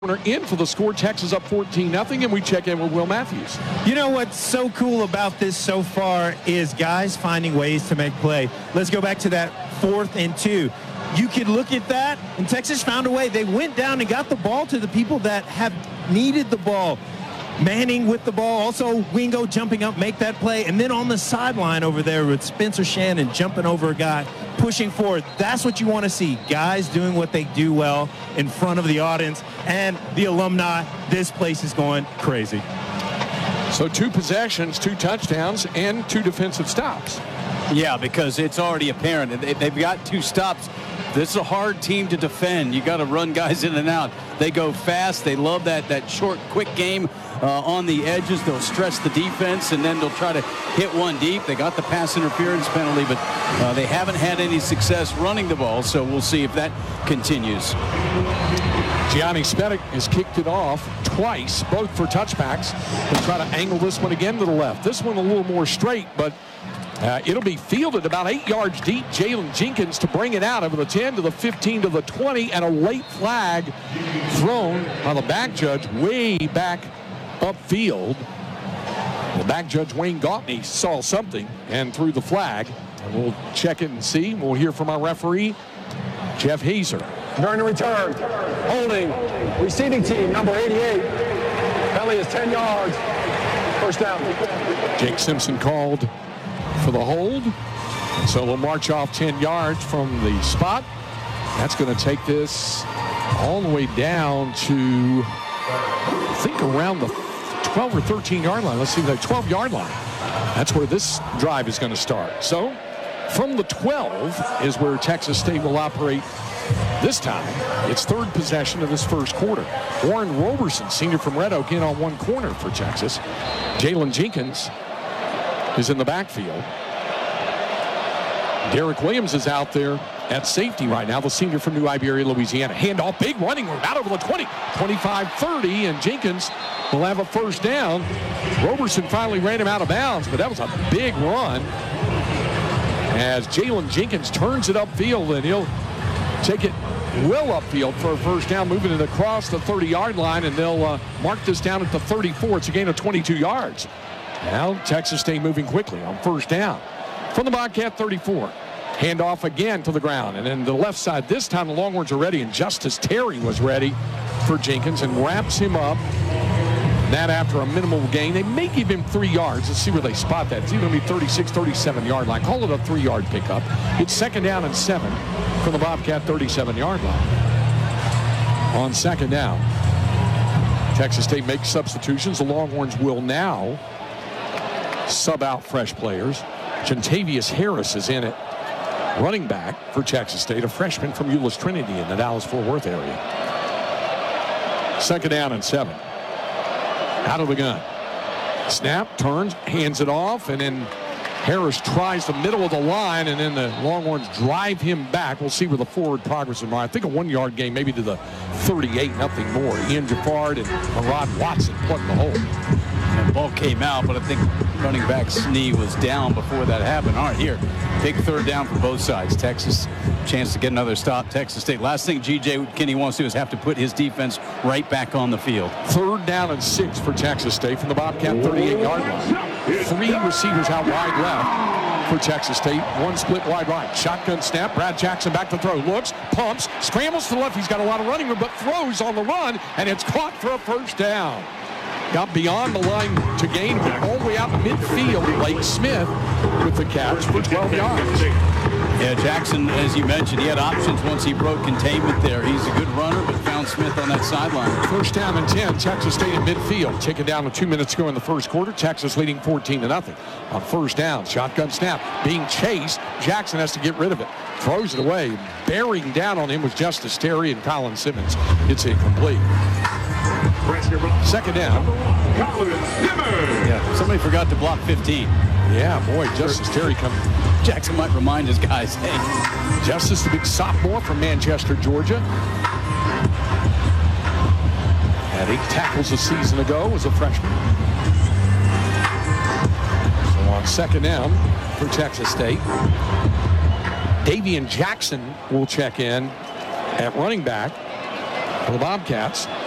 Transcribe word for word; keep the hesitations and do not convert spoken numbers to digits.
In for the score. Texas up fourteen nothing, and we check in with Will Matthews. You know what's so cool about this so far is guys finding ways to make play. Let's go back to that fourth and two. You could look at that, and Texas found a way. They went down and got the ball to the people that have needed the ball. Manning with the ball, also Wingo jumping up, make that play, and then on the sideline over there with Spencer Shannon jumping over a guy, pushing forward. That's what you want to see. Guys doing what they do well in front of the audience and the alumni. This place is going crazy. So two possessions, two touchdowns, and two defensive stops. Yeah, because it's already apparent. They've got two stops. This is a hard team to defend. You got to run guys in and out. They go fast. They love that, that short, quick game. Uh, on the edges, they'll stress the defense, and then they'll try to hit one deep. They got the pass interference penalty, but uh, they haven't had any success running the ball, so we'll see if that continues. Gianni Spedic has kicked it off twice, both for touchbacks. They'll try to angle this one again to the left. This one a little more straight, but uh, it'll be fielded about eight yards deep. Jalen Jenkins to bring it out over the ten to the fifteen to the twenty, and a late flag thrown by the back judge way back upfield. The back judge, Wayne Gautney, saw something and threw the flag. And we'll check it and see. We'll hear from our referee, Jeff Hazer. During the return, holding, receiving team, number eighty-eight. Penalty is ten yards. First down. Jake Simpson called for the hold. And so we'll march off ten yards from the spot. That's going to take this all the way down to, I think, around the twelve or thirteen yard line. Let's see, the twelve yard line. That's where this drive is going to start. So from the twelve is where Texas State will operate this time. It's third possession of this first quarter. Warren Roberson, senior from Red Oak, in on one corner for Texas. Jalen Jenkins is in the backfield. Derek Williams is out there at safety right now, the senior from New Iberia, Louisiana. Handoff, big running room, out over the twenty, twenty-five thirty, and Jenkins will have a first down. Roberson finally ran him out of bounds, but that was a big run as Jalen Jenkins turns it upfield, and he'll take it well upfield for a first down, moving it across the thirty yard line, and they'll uh, mark this down at the thirty-four. It's a gain of twenty-two yards. Now Texas State moving quickly on first down from the Bobcat thirty-four. Handoff again to the ground, and then the left side. This time the Longhorns are ready, and Justice Terry was ready for Jenkins and wraps him up. That after a minimal gain. They may give him three yards. Let's see where they spot that. It's either going to be thirty-six, thirty-seven yard line. Call it a three yard pickup. It's second down and seven from the Bobcat thirty-seven yard line. On second down, Texas State makes substitutions. The Longhorns will now sub out fresh players. Gentavious Harris is in it. Running back for Texas State, a freshman from Euless Trinity in the Dallas-Fort Worth area. Second down and seven. Out of the gun. Snap, turns, hands it off, and then Harris tries the middle of the line, and then the Longhorns drive him back. We'll see where the forward progress is. I think a one-yard gain, maybe to the thirty-eight, nothing more. Ian Jaffard and Arad Watson plugged the hole. And the ball came out, but I think running back's knee was down before that happened. All right, here, big third down for both sides. Texas, chance to get another stop. Texas State. Last thing G J Kinney wants to do is have to put his defense right back on the field. Third down and six for Texas State from the Bobcat thirty-eight yard line. Three receivers out wide left for Texas State. One split wide right. Shotgun snap. Brad Jackson back to throw. Looks, pumps, scrambles to the left. He's got a lot of running room, but throws on the run, and it's caught for a first down. Got beyond the line to gain, all the way out midfield. Blake Smith with the catch for twelve yards. Yeah, Jackson, as you mentioned, he had options once he broke containment there. He's a good runner, but found Smith on that sideline. First down and ten, Texas State in midfield. Taken down with two minutes to go in the first quarter. Texas leading fourteen to nothing. On first down, shotgun snap. Being chased, Jackson has to get rid of it. Throws it away. Bearing down on him was Justice Terry and Colin Simmons. It's incomplete. Second down. Yeah, somebody forgot to block fifteen. Yeah, boy, Justice Terry coming. Jackson might remind his guys, hey. Justice, the big sophomore from Manchester, Georgia. Had eight tackles a season ago, was a freshman. So on second down for Texas State, Davian Jackson will check in at running back for the Bobcats.